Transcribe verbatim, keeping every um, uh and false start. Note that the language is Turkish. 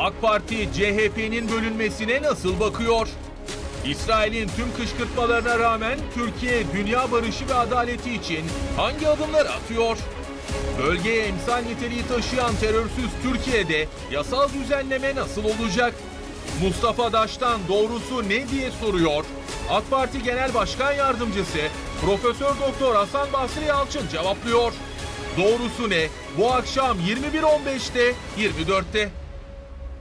AK Parti C H P'nin bölünmesine nasıl bakıyor? İsrail'in tüm kışkırtmalarına rağmen Türkiye dünya barışı ve adaleti için hangi adımlar atıyor? Bölgeye emsal niteliği taşıyan terörsüz Türkiye'de yasal düzenleme nasıl olacak? Mustafa Daş'tan doğrusu ne diye soruyor. AK Parti Genel Başkan Yardımcısı Profesör Doktor Hasan Basri Yalçın cevaplıyor. Doğrusu ne? Bu akşam yirmi bir on beşte yirmi dörtte.